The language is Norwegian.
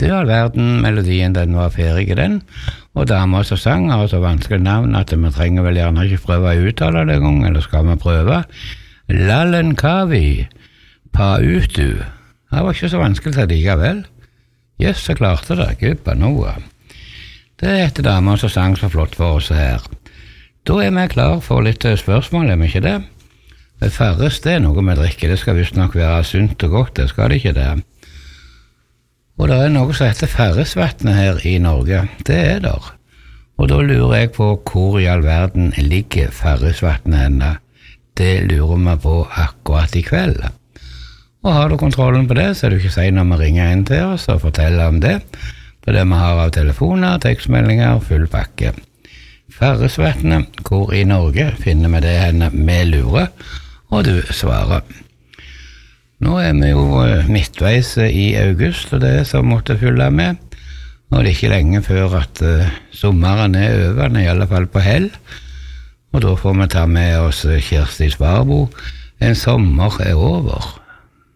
Det all verden, melodien den var ferdig den, og damer som sang har så vanskelig navn at vi trenger vel gjerne ikke prøve å uttale det en gang, eller skal vi prøve? Lallenkavi, pa ut du. Det var ikke så vanskelig til likevel. Yes, jeg klarte det, gubba noe. Det etter damer som sang så flott for oss her. Da vi klar for litt spørsmål, vi ikke det? Farris, det noe vi drikker, det skal visst nok være sunt og godt, det skal det ikke det. Og det noe som heter Farrisvatnet her i Norge, det der. Og da lurer jeg på hvor i all verden ligger Farrisvatnet henne. Det lurer vi på akkurat i kveld. Og har du kontrollen på det, så er du ikke sen når vi ringer inn til oss og forteller om det. På det vi har av telefoner, tekstmeldinger, full pakke. Farrisvatnet, hvor i Norge finner vi det henne med lure, og du svarer. Nå vi jo midtveis i august, og det som måtte følge med. Og det ikke lenge før at sommeren over, den i alle fall på hell. Og da får vi ta med oss Kjersti Svarbo. En sommer over.